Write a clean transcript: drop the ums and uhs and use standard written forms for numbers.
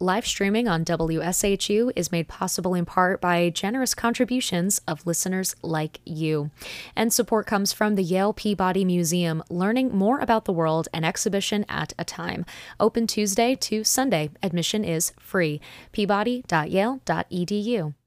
Live streaming on WSHU is made possible in part by generous contributions of listeners like you. And support comes from the Yale Peabody Museum, learning more about the world, an exhibition at a time. Open Tuesday to Sunday. Admission is free. peabody.yale.edu.